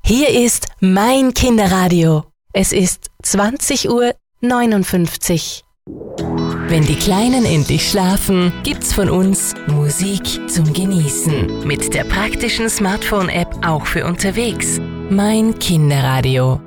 Hier ist mein Kinderradio. Es ist 20:59 Uhr. Wenn die Kleinen endlich schlafen, gibt's von uns Musik zum Genießen. Mit der praktischen Smartphone-App auch für unterwegs. Mein Kinderradio.